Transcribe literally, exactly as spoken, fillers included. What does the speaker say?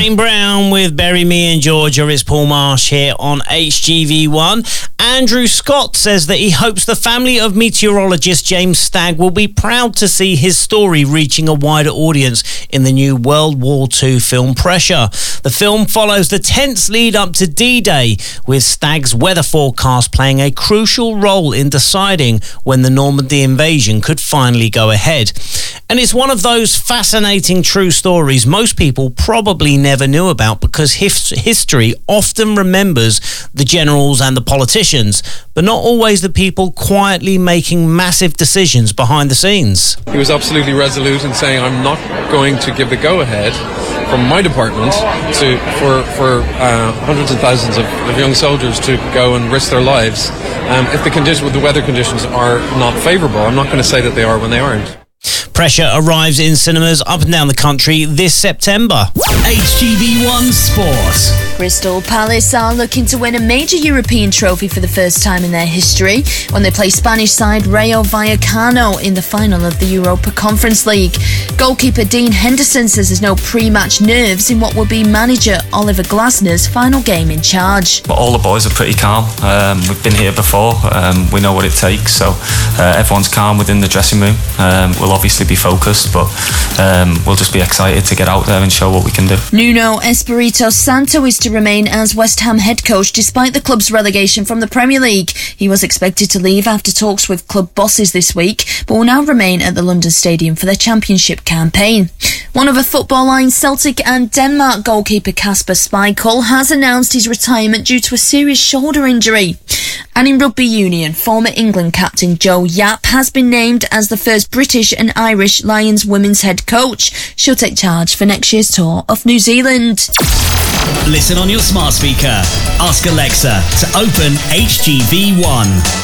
Kane Brown with Bury Me in Georgia. It's Paul Marsh here on H G V one. Andrew Scott says that he hopes the family of meteorologist James Stagg will be proud to see his story reaching a wider audience in the new World War Two film Pressure. The film follows the tense lead up to D-Day, with Stagg's weather forecast playing a crucial role in deciding when the Normandy invasion could finally go ahead. And it's one of those fascinating true stories most people probably never knew about, because his- history often remembers the generals and the politicians, but not always the people quietly making massive decisions behind the scenes. He was absolutely resolute in saying, I'm not going to give the go-ahead from my department to for, for uh, hundreds and thousands of, of young soldiers to go and risk their lives um, if the condition, the weather conditions are not favourable. I'm not going to say that they are when they aren't. Pressure arrives in cinemas up and down the country this September. H G V one Sport. Crystal Palace are looking to win a major European trophy for the first time in their history when they play Spanish side Rayo Vallecano in the final of the Europa Conference League. Goalkeeper Dean Henderson says there's no pre-match nerves in what will be manager Oliver Glasner's final game in charge. But all the boys are pretty calm. Um, we've been here before. Um, we know what it takes. So uh, everyone's calm within the dressing room. Um, we'll obviously be focused, but um, we'll just be excited to get out there and show what we can do. Nuno Espirito Santo is to remain as West Ham head coach despite the club's relegation from the Premier League. He was expected to leave after talks with club bosses this week, but will now remain at the London Stadium for their championship campaign. One of a football line, Celtic and Denmark goalkeeper Kasper Schmeichel has announced his retirement due to a serious shoulder injury. And in rugby union, former England captain Joe Yapp has been named as the first British and Irish Lions women's head coach. She'll take charge for next year's tour of New Zealand. Listen on your smart speaker. Ask Alexa to open H G V one.